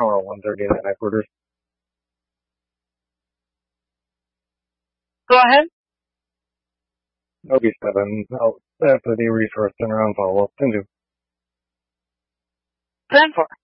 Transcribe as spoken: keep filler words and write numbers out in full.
Tower one thirty-nine headquarters. Go ahead. O B seven, out after the resource center on follow-up. ten two. ten four.